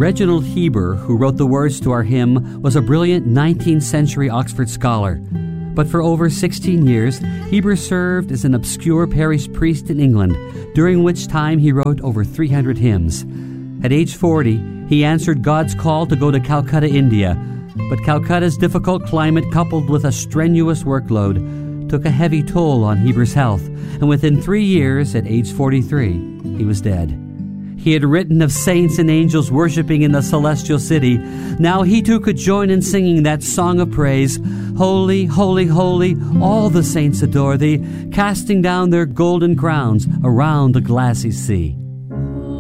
Reginald Heber, who wrote the words to our hymn, was a brilliant 19th century Oxford scholar. But for over 16 years, Heber served as an obscure parish priest in England, during which time he wrote over 300 hymns. At age 40, he answered God's call to go to Calcutta, India. But Calcutta's difficult climate, coupled with a strenuous workload, took a heavy toll on Heber's health, and within 3 years, at age 43, he was dead. He had written of saints and angels worshiping in the celestial city. Now he too could join in singing that song of praise. Holy, holy, holy, all the saints adore thee, casting down their golden crowns around the glassy sea.